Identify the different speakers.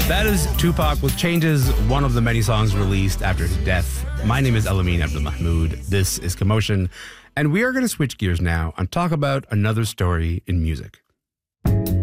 Speaker 1: That is Tupac with Changes, one of the many songs released after his death. My name is Elamin Abdul-Mahmoud. This is Commotion. And we are going to switch gears now and talk about another story in music.